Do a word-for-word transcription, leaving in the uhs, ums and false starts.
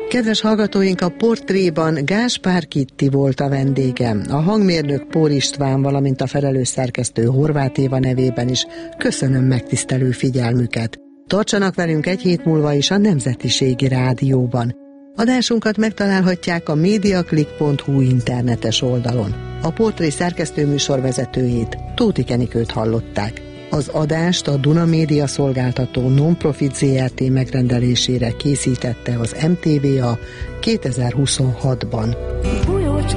Kedves hallgatóink, a portréban Gáspár Kitti volt a vendégem. A hangmérnök Pór István, valamint a felelős szerkesztő Horváth Éva nevében is köszönöm megtisztelő figyelmüket. Tartsanak velünk egy hét múlva is a Nemzetiségi Rádióban. Adásunkat megtalálhatják a mediaclick pont hu internetes oldalon. A portré szerkesztő műsorvezetőjét, Tóth Enikőt hallották. Az adást a Duna Média szolgáltató Non-Profit zé er té megrendelésére készítette az em té vé á kétezer-huszonhatban.